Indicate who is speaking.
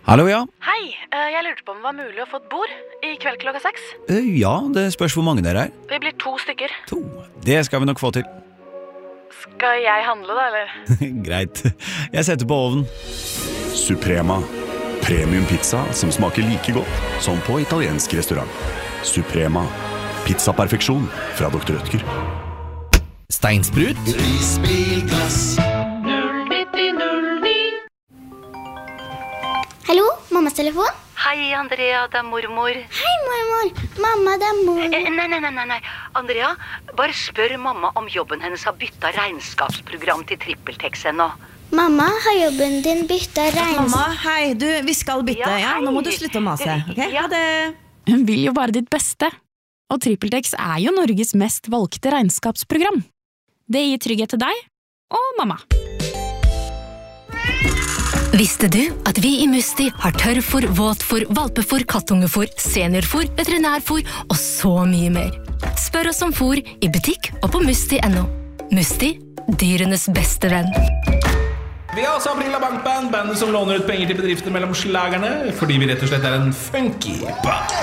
Speaker 1: Hallo, ja.
Speaker 2: Hei, jeg lurte på om det var mulig å få et bord I kveld klokka 6.
Speaker 1: Ja, det spørs hvor mange dere
Speaker 2: Vi blir 2 stykker.
Speaker 1: 2. Det skal vi nok få til.
Speaker 2: Skal jeg handle da, eller?
Speaker 1: Greit. Jeg setter på ovnen.
Speaker 3: Suprema. Premium pizza som smaker like godt som på italiensk restaurant. Suprema. Pizzaperfeksjon fra Dr. Rødtger.
Speaker 4: Steinsprut.
Speaker 5: Risbilglass.
Speaker 2: 09009.
Speaker 6: Hallo, mammas telefon?
Speaker 2: Hei, Andrea, det mormor.
Speaker 6: Hei, mormor. Mamma, det mormor.
Speaker 2: Nei. Andrea, bare spør mamma om jobben hennes har byttet regnskapsprogram til TrippelTex ennå.
Speaker 6: Mamma, har jobben din byttet
Speaker 7: Mamma, hei, vi skal bytte,
Speaker 2: Ja, hei.
Speaker 7: Nå må du slutte å mase, ok?
Speaker 2: Ja.
Speaker 7: Ha det.
Speaker 8: Hun vil jo bare ditt beste. Og TrippelTex jo Norges mest valgte regnskapsprogram. Det gir trygghet til deg og mamma.
Speaker 9: Visste du at vi I Musti har tørrfôr, våtfôr, valpefôr, kattungefôr, seniorfôr, veterinærfôr og så mye mer? Spør oss om fôr I butikk og på musti.no. Musti, dyrenes beste venn.
Speaker 4: Vi har også Aprila Bankband, bandet som låner ut penger til bedrifter mellom slagerne, fordi vi rett og slett en funky band.